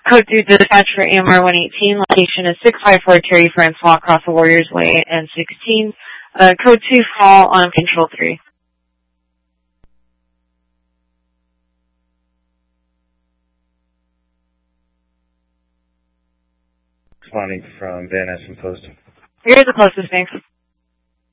Code 2 dispatch for AMR 118. Location is 654 Terry Francois across the Warriors Way and 16. Code 2 fall on control 3. Responding from Van Essen Post. Here's the closest, thanks.